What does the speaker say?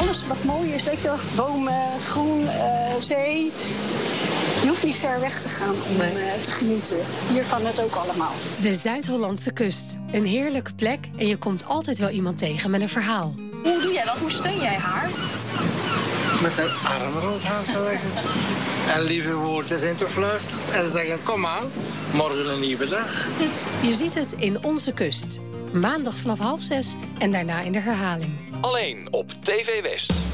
alles wat mooi is, weet je wel. Bomen, groen, zee. Je hoeft niet ver weg te gaan om te genieten. Hier kan het ook allemaal. De Zuid-Hollandse kust. Een heerlijke plek en je komt altijd wel iemand tegen met een verhaal. Hoe doe jij dat? Hoe steun jij haar? Met een arm rond haar te leggen. En lieve woordjes in te fluisteren. En zeggen, kom aan, morgen een nieuwe dag. Je ziet het in Onze Kust. Maandag vanaf 5:30 en daarna in de herhaling. Alleen op TV West.